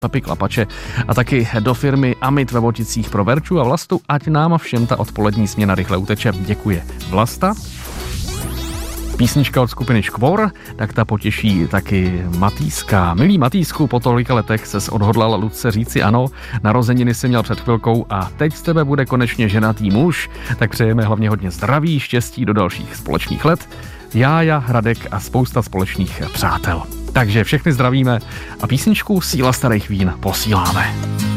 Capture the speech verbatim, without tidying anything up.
Pepi Klapače a taky do firmy Amit ve Voticích pro Verču a Vlastu, ať nám všem ta odpolední směna rychle uteče. Děkuje Vlasta. Písnička od skupiny Škvor, tak ta potěší taky Matýska. Milý Matýsku, po tolika letech ses odhodlal Lucce říci ano, narozeniny si měl před chvilkou a teď z tebe bude konečně ženatý muž, tak přejeme hlavně hodně zdraví, štěstí do dalších společných let. Jája, Hradek a spousta společných přátel. Takže všechny zdravíme a písničku Síla starých vín posíláme.